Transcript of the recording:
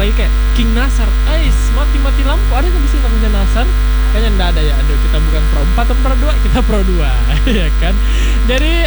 lagi kayak King Nasar. Mati lampu. Ada nggak bisa namanya Nasar? Kayaknya nggak ada ya. Aduh, kita bukan Pro 4 atau Pro 2, kita Pro 2 ya kan. Jadi